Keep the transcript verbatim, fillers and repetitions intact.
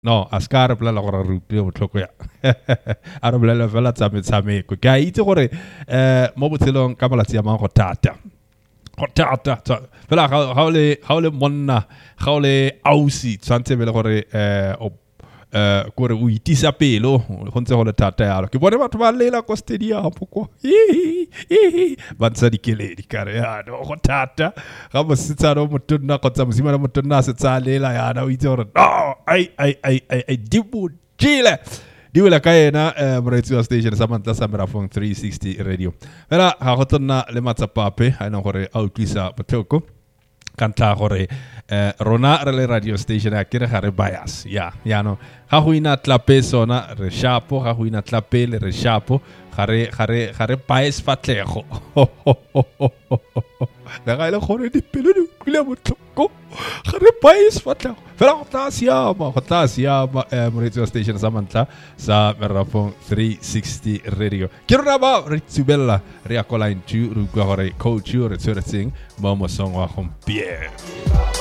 No, a ska re bolela gore re utlwile botlhoko ya. A re bolela fela tsa metshameko. Ke a itse gore eh mo botshelong ka malatsi a mang go thata. Go thata. Fela ga o le ga o le monna, ga o le ausi, tshwantse be le gore eh o eh gore o itisa pelo go ntse go le thata yalo. Ke bone batho ba lela ko stadium go ba ntsa dikeledi kare ya no go thata ga mo setsana motonna go tsa mosimana motonna se tsa lela ya na o itse gore no ai ai ai ai ai dibu jile di wela ka ena moretsi wa station sa mantla sa Merafong three sixty radio fela ga go tsona le matsapape ha ena gore a utlwisa botlhoko kantla gore eh, rona re le radio station a kere ga re bias ya ya no ga go ina tlape sona re shapo ga go ina tlape le re shapo ga re ga re ga re bias fatlego la ga ile gore di pelo di kule botlhoko ga re bias fatlego fela go tla siama go tla siama moretsi wa station sa mantla sa Merafong three sixty radio ke rona ba re tsubella re a kola into re kwa gore coach re tsweretseng mo mosong wa gompieno.